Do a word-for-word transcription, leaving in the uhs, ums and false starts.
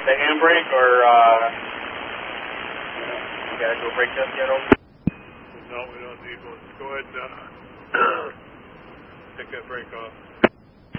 the handbrake, or uh, you gotta do a brake test yet? Over? No, we don't need one. Go ahead and uh, take that brake off.